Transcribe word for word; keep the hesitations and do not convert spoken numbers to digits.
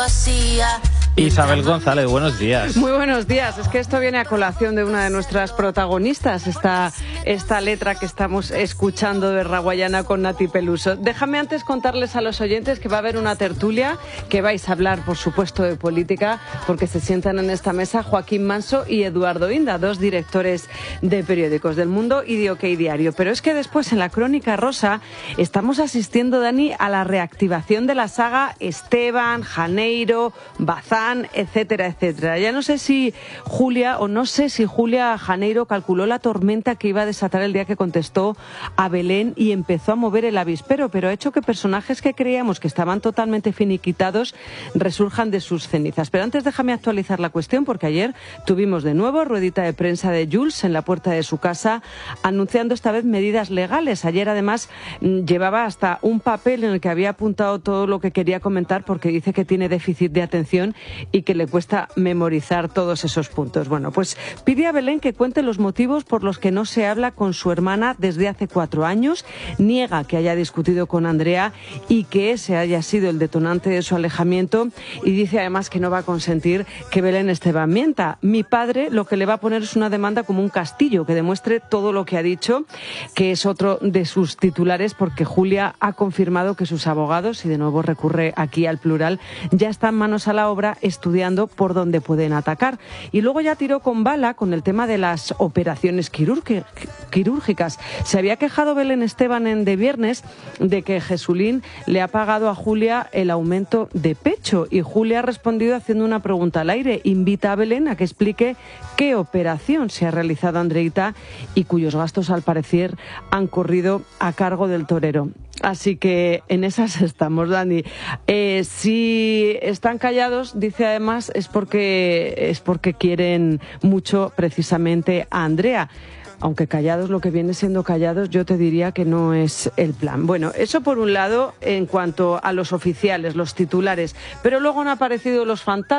vacía. Isabel González, buenos días. Muy buenos días. Es que esto viene a colación de una de nuestras protagonistas, esta, esta letra que estamos escuchando de Raguayana con Nati Peluso. Déjame antes contarles a los oyentes que va a haber una tertulia, que vais a hablar, por supuesto, de política, porque se sientan en esta mesa Joaquín Manso y Eduardo Inda, dos directores de periódicos del Mundo y de OK Diario. Pero es que después, en la Crónica Rosa, estamos asistiendo, Dani, a la reactivación de la saga Esteban, Janeiro, Bazán, etcétera, etcétera. Ya no sé si Julia, o no sé si Julia Janeiro calculó la tormenta que iba a desatar el día que contestó a Belén y empezó a mover el avispero, pero ha hecho que personajes que creíamos que estaban totalmente finiquitados resurjan de sus cenizas. Pero antes déjame actualizar la cuestión, porque ayer tuvimos de nuevo ruedita de prensa de Jules en la puerta de su casa, anunciando esta vez medidas legales. Ayer, además, llevaba hasta un papel en el que había apuntado todo lo que quería comentar, porque dice que tiene déficit de atención y que le cuesta memorizar todos esos puntos. Bueno, pues pide a Belén que cuente los motivos por los que no se habla con su hermana desde hace cuatro años, niega que haya discutido con Andrea y que ese haya sido el detonante de su alejamiento, y dice además que no va a consentir que Belén Esteban mienta. Mi padre lo que le va a poner es una demanda como un castillo, que demuestre todo lo que ha dicho, que es otro de sus titulares, porque Julia ha confirmado que sus abogados, y de nuevo recurre aquí al plural, ya están manos a la obra estudiando por dónde pueden atacar. Y luego ya tiró con bala con el tema de las operaciones quirúrgicas. Se había quejado Belén Esteban en De Viernes de que Jesulín le ha pagado a Julia el aumento de pecho, y Julia ha respondido haciendo una pregunta al aire. Invita a Belén a que explique qué operación se ha realizado Andreita y cuyos gastos, al parecer, han corrido a cargo del torero. Así que en esas estamos, Dani. Eh, si están callados, dice además, es porque, es porque quieren mucho precisamente a Andrea. Aunque callados, lo que viene siendo callados, yo te diría que no es el plan. Bueno, eso por un lado en cuanto a los oficiales, los titulares. Pero luego han aparecido los fantasmas.